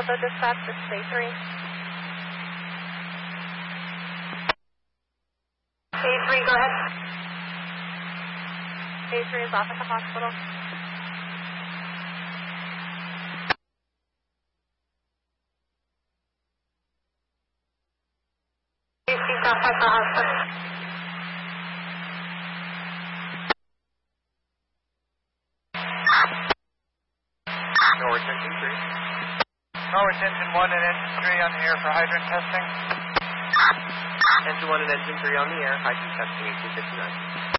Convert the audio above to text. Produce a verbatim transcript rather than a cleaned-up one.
Bravo dispatch, this is A three. A three, go ahead. A three is off at the hospital. A three is off at the hospital. Norwich engine three. Norwich engine one and engine three on the air for hydrant testing. Engine one and engine three on the air, hydrant testing eighteen fifty-nine.